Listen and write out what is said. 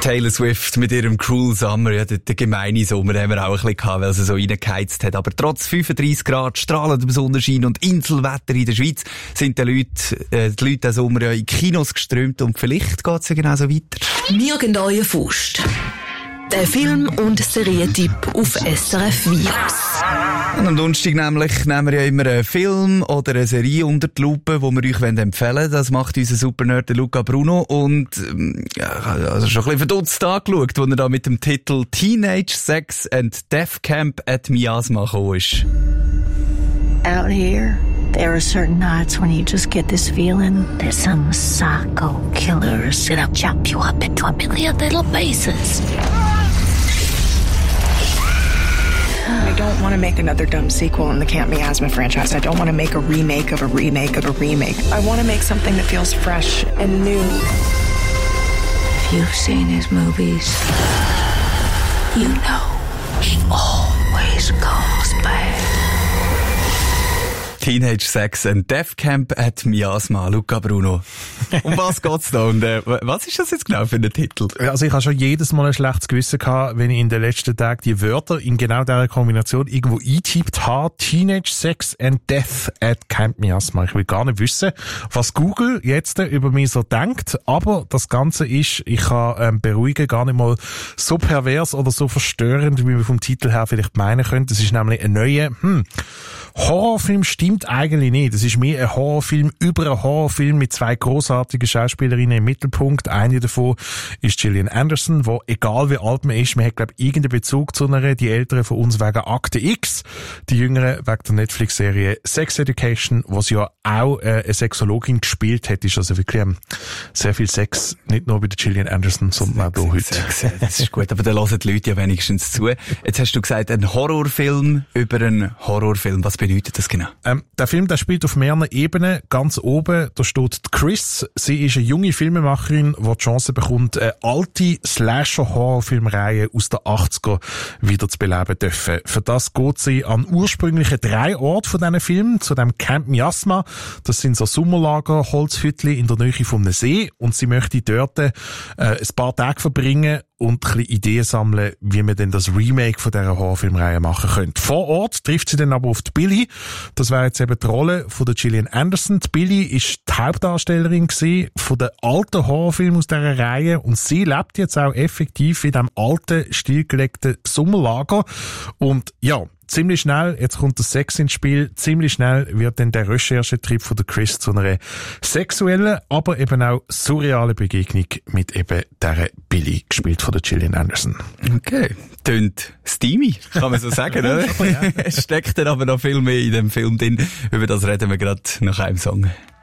Taylor Swift mit ihrem Cruel Summer, ja, der gemeine Sommer haben wir auch ein bisschen gehabt, weil es so reingeheizt hat. Aber trotz 35 Grad, strahlendem Sonnenschein und Inselwetter in der Schweiz sind die Leute diesen Sommer ja in Kinos geströmt und vielleicht geht es ja genau so weiter. Nirgendwo Faust. Der Film- und Serientipp auf SRF Virus. Und am Donnerstag nämlich nehmen wir ja immer einen Film oder eine Serie unter die Lupe, die wir euch empfehlen wollen. Das macht unser Supernerd Luca Bruno. Und also schon ein bisschen verdutzt angeschaut, als er da mit dem Titel Teenage Sex and Death Camp at Miasma gekommen ist. Out here, there are certain nights when you just get this feeling that some psycho killer is gonna chop you up into a million little pieces. I don't want to make another dumb sequel in the Camp Miasma franchise. I don't want to make a remake of a remake of a remake. I want to make something that feels fresh and new. If you've seen his movies, you know he always comes back. Teenage Sex and Death Camp at Miasma, Luca Bruno. Um was geht's da? Und was ist das jetzt genau für ein Titel? Also ich habe schon jedes Mal ein schlechtes Gewissen gehabt, wenn ich in den letzten Tagen die Wörter in genau dieser Kombination irgendwo eingetippt habe. Teenage Sex and Death at Camp Miasma. Ich will gar nicht wissen, was Google jetzt über mich so denkt, aber das Ganze ist, ich kann beruhigen, gar nicht mal so pervers oder so verstörend, wie wir vom Titel her vielleicht meinen könnte. Es ist nämlich ein neuer, Horrorfilm stimmt eigentlich nicht. Es ist mehr ein Horrorfilm über einen Horrorfilm mit zwei grossartigen Schauspielerinnen im Mittelpunkt. Eine davon ist Gillian Anderson, wo egal wie alt man ist, man hat, glaube ich, irgendeinen Bezug zu einer, die Älteren von uns wegen Akte X, die Jüngeren wegen der Netflix-Serie Sex Education, wo sie ja auch eine Sexologin gespielt hat. Ist also wirklich sehr viel Sex, nicht nur bei der Gillian Anderson, sondern auch hier heute. Sex, das ist gut, aber da hören die Leute ja wenigstens zu. Jetzt hast du gesagt, ein Horrorfilm über einen Horrorfilm. Was bedeutet das genau? Der Film, der spielt auf mehreren Ebenen. Ganz oben, da steht Chris. Sie ist eine junge Filmemacherin, die die Chance bekommt, eine alte Slasher-Horrorfilmreihe aus den 80er wieder zu beleben dürfen. Für das geht sie an ursprünglichen 3 Orten von diesen Filmen, zu dem Camp Miasma. Das sind so Sommerlager, Holzhütli in der Nähe von einem See. Und sie möchte dort ein paar Tage verbringen und ein bisschen Ideen sammeln, wie man denn das Remake von dieser Horrorfilmreihe machen könnte. Vor Ort trifft sie dann aber auf die Billy. Das wäre jetzt eben die Rolle von der Gillian Anderson. Die Billy ist die Hauptdarstellerin gewesen von den alten Filmen aus dieser Reihe und sie lebt jetzt auch effektiv in diesem alten, stillgelegten Sommerlager. Und ja, ziemlich schnell, jetzt kommt das Sex ins Spiel, ziemlich schnell wird dann der Recherchetrip von der Chris zu einer sexuellen, aber eben auch surrealen Begegnung mit eben dieser Billy, gespielt von der Gillian Anderson. Okay. Tönt steamy, kann man so sagen, oder? Es steckt dann aber noch viel mehr in dem Film drin. Über das reden wir gerade nach einem Song.